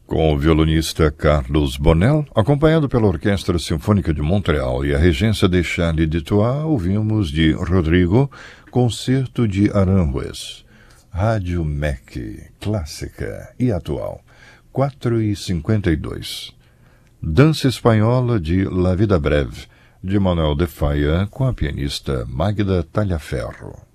Com o violonista Carlos Bonel, acompanhado pela Orquestra Sinfônica de Montreal e a regência de Charles Dutoit, ouvimos de Rodrigo, Concerto de Aranjuez. Rádio MEC, clássica e atual, 4h52. Dança Espanhola de La Vida Breve, de Manuel de Falla, com a pianista Magda Talhaferro.